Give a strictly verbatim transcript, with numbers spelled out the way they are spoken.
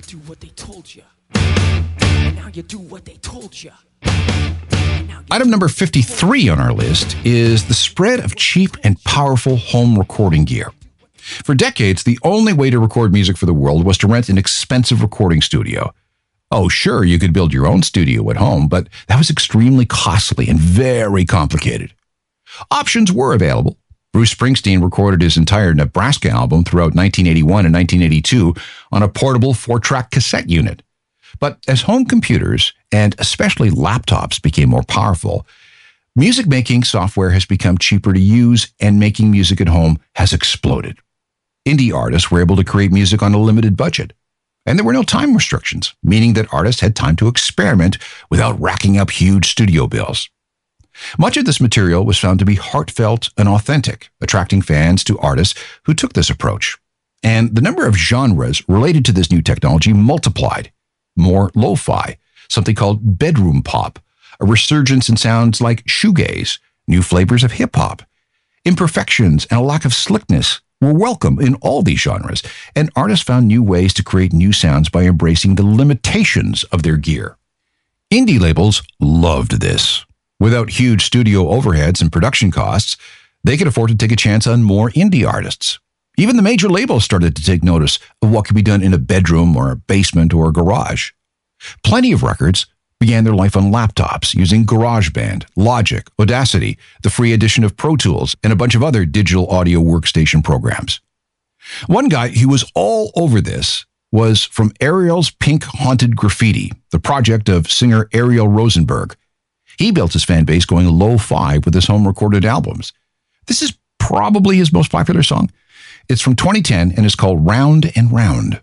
do what they told you. And now you do what they told you. Item number fifty-three on our list is the spread of cheap and powerful home recording gear. For decades, the only way to record music for the world was to rent an expensive recording studio. Oh, sure, you could build your own studio at home, but that was extremely costly and very complicated. Options were available. Bruce Springsteen recorded his entire Nebraska album throughout nineteen eighty-one and nineteen eighty-two on a portable four-track cassette unit. But as home computers, and especially laptops, became more powerful, music-making software has become cheaper to use, and making music at home has exploded. Indie artists were able to create music on a limited budget, and there were no time restrictions, meaning that artists had time to experiment without racking up huge studio bills. Much of this material was found to be heartfelt and authentic, attracting fans to artists who took this approach. And the number of genres related to this new technology multiplied. More lo-fi, something called bedroom pop, a resurgence in sounds like shoegaze, new flavors of hip-hop. Imperfections and a lack of slickness were welcome in all these genres, and artists found new ways to create new sounds by embracing the limitations of their gear. Indie labels loved this. Without huge studio overheads and production costs, they could afford to take a chance on more indie artists. Even the major labels started to take notice of what could be done in a bedroom or a basement or a garage. Plenty of records began their life on laptops using GarageBand, Logic, Audacity, the free edition of Pro Tools, and a bunch of other digital audio workstation programs. One guy who was all over this was from Ariel's Pink Haunted Graffiti, the project of singer Ariel Rosenberg. He built his fan base going lo-fi with his home-recorded albums. This is probably his most popular song. It's from twenty ten and is called Round and Round.